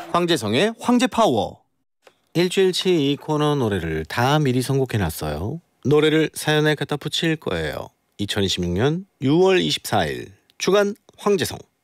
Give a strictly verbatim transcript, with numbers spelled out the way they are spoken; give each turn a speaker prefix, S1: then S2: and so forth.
S1: 황재성의 황제파워. 일주일치 이 코너 노래를 다 미리 선곡해놨어요. 노래를 사연에 갖다 붙일 거예요. 이천이십육 년 유월 이십사일 주간 황재성.